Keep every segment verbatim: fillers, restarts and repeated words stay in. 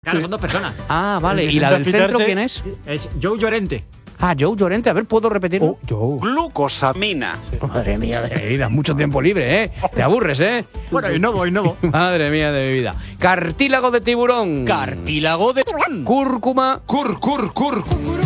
Claro, sí. Son dos personas. Ah, vale. ¿Y la del centro quién es? Es Joe Llorente. Ah, Joe Llorente. A ver, ¿puedo repetirlo? Oh, Joe. Glucosamina. Sí. Madre mía de mi vida. Mucho tiempo libre, ¿eh? Te aburres, ¿eh? Bueno, y no voy, no voy. Madre mía de mi vida. Cartílago de tiburón. Cartílago de tiburón. Cúrcuma. Cur, cur, cur.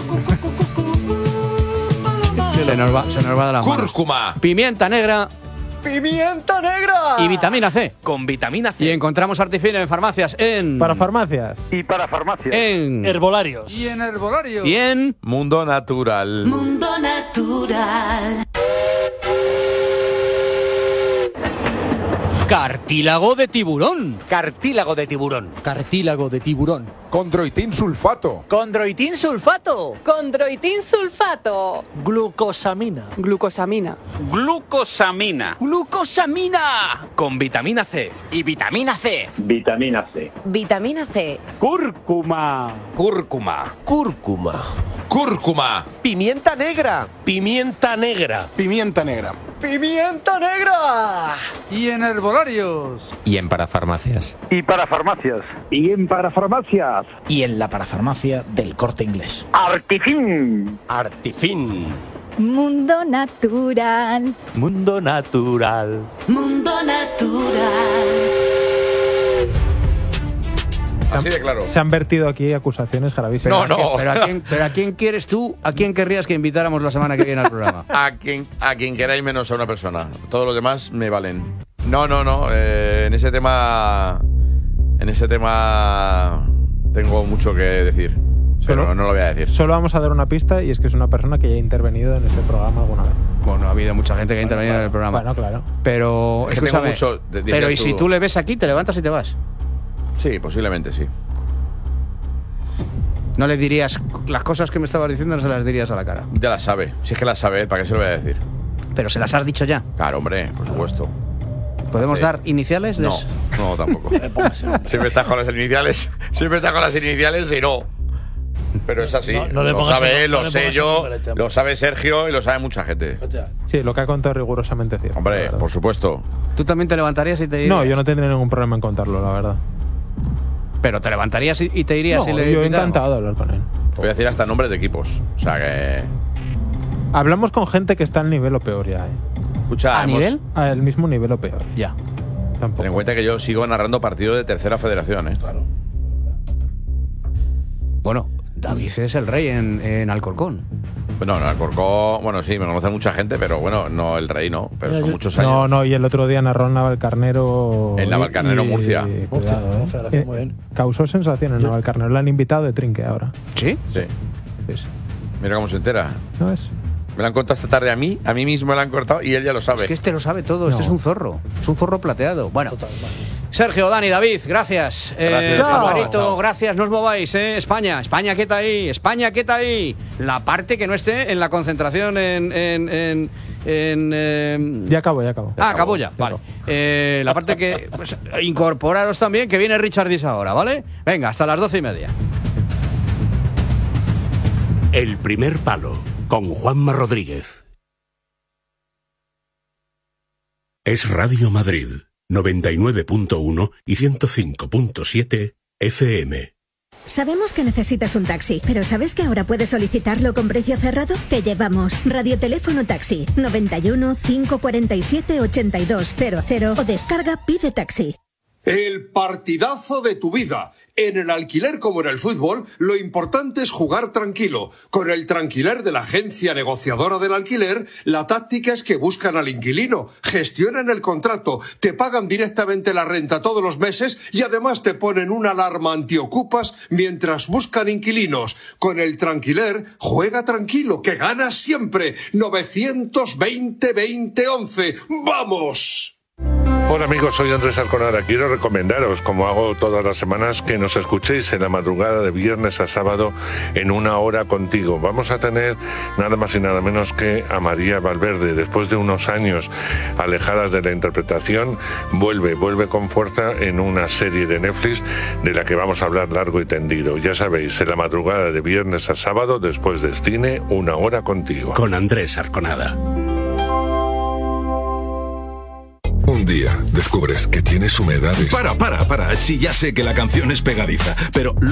Se nos va, se nos va de las manos. Cúrcuma. Pimienta negra. ¡Pimienta negra! Y vitamina C. Con vitamina C. Y encontramos Artifin en farmacias en... Para farmacias. Y para farmacias. En... Herbolarios. Y en herbolario. Y en... Mundo Natural. Mundo Natural. Cartílago de tiburón. Cartílago de tiburón. Cartílago de tiburón. Condroitín sulfato. Condroitín sulfato. Condroitín sulfato. Glucosamina. Glucosamina. Glucosamina. Glucosamina. Con vitamina C. Y vitamina C. Vitamina C. Vitamina C. Cúrcuma. Cúrcuma. Cúrcuma. Cúrcuma. Pimienta negra. Pimienta negra. Pimienta negra. ¡Pimienta negra! Y en herbolarios. Y en parafarmacias. Y para farmacias. Y en para farmacias. Y en la parafarmacia del Corte Inglés. Artifin. Artifin. Mundo Natural. Mundo Natural. Mundo Natural. Así de claro. Se han vertido aquí acusaciones gravísimas. No, no. ¿Pero a, quién, ¿Pero a quién quieres tú? ¿A quién querrías que invitáramos la semana que viene al programa? A quien, a quien queráis menos a una persona. Todos los demás me valen. No, no, no. Eh, en ese tema... En ese tema... Tengo mucho que decir. Pero Solo- no lo voy a decir. Solo vamos a dar una pista y es que es una persona que ya ha intervenido en este programa alguna vez. Bueno, ha habido mucha gente que ha intervenido en el programa. Bueno, claro. Pero, Es que tengo escúchame, mucho, de- dirías pero ¿y si tú- tú le ves aquí, te levantas y te vas? Sí, posiblemente sí. No le dirías las cosas que me estabas diciendo, no se las dirías a la cara. Ya las sabe. Si es que las sabe, ¿para qué se lo voy a decir? Pero se las has dicho ya. Claro, hombre, por supuesto. ¿Podemos Sí. dar iniciales? De No, eso? no, tampoco. Siempre estás con las iniciales. Siempre estás con las iniciales y no. Pero es así. No, no le lo pongas sabe el- él, no lo le sé pongas yo, el nombre, tema. lo sabe Sergio y lo sabe mucha gente. Sí, lo que ha contado es rigurosamente cierto. la Hombre, verdad. por supuesto. ¿Tú también te levantarías y te irías? No, yo no tendría ningún problema en contarlo, la verdad. Pero te levantarías y y te irías No, si le yo he invitáramos? encantado de hablar con él. Te voy a decir hasta nombres de equipos. O sea que... Hablamos con gente que está al nivel o peor ya, ¿eh? Escucha, ¿A hemos- nivel? Al mismo nivel o peor. Ya. Tampoco. ten en cuenta que yo sigo narrando partidos de tercera federación, ¿eh? Claro. Bueno, David es el rey en, en Alcorcón. No, no, Alcorcón... Bueno, sí, me conoce mucha gente, pero bueno, no el rey, no. Pero son muchos años. No, no, y el otro día narró en Navalcarnero. En Navalcarnero, y- Murcia. Cuidado, ¿eh? Federación, Eh, muy bien. Causó sensación en Navalcarnero. Le han invitado de trinque ahora. ¿Sí? Sí. Sí, sí. Mira cómo se entera. ¿No es? Me lo han contado esta tarde a mí, a mí mismo me lo han cortado y él ya lo sabe. Es que este lo sabe todo, este No. es un zorro. Es un zorro plateado. Bueno, Sergio, Dani, David, gracias. Gracias. Eh, Chao. Alvarito, Chao. gracias, no os mováis, ¿eh? España, España, quieta ahí, España, quieta ahí. La parte que no esté en la concentración en... en, en, en, eh, Ya acabo, ya acabo. Ah, acabó ya, Ya vale. acabó. Eh, la parte que... pues, incorporaros también, que viene Richard Dis ahora, ¿vale? Venga, hasta las doce y media. El primer palo con Juanma Rodríguez. Es Radio Madrid, noventa y nueve punto uno y ciento cinco punto siete F M. Sabemos que necesitas un taxi, pero ¿sabes que ahora puedes solicitarlo con precio cerrado? Te llevamos Radioteléfono Taxi noventa y uno, cinco cuarenta y siete, ochenta y dos cero cero o descarga Pide Taxi. El partidazo de tu vida. En el alquiler como en el fútbol, lo importante es jugar tranquilo. Con el Tranquiler de la agencia negociadora del alquiler, la táctica es que buscan al inquilino, gestionan el contrato, te pagan directamente la renta todos los meses y además te ponen una alarma antiocupas mientras buscan inquilinos. Con el Tranquiler, juega tranquilo, que ganas siempre. novecientos veinte, veinte, once. ¡Vamos! Hola amigos, soy Andrés Arconada. Quiero recomendaros, como hago todas las semanas, que nos escuchéis en la madrugada de viernes a sábado en Una Hora Contigo. Vamos a tener nada más y nada menos que a María Valverde. Después de unos años alejadas de la interpretación, vuelve, vuelve con fuerza en una serie de Netflix de la que vamos a hablar largo y tendido. Ya sabéis, en la madrugada de viernes a sábado, después de cine, Una Hora Contigo. Con Andrés Arconada. Un día descubres que tienes humedades. Para, para, para. Sí, ya sé que la canción es pegadiza, pero